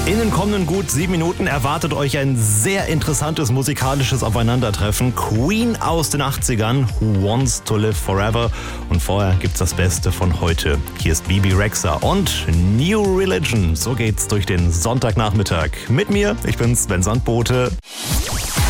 In den kommenden gut 7 Minuten erwartet euch ein sehr interessantes musikalisches Aufeinandertreffen. Queen aus den 80ern, Who Wants to Live Forever. Und vorher gibt's das Beste von heute. Hier ist Bebe Rexha und New Religion. So geht's durch den Sonntagnachmittag. Mit mir, ich bin Sven Sandbote.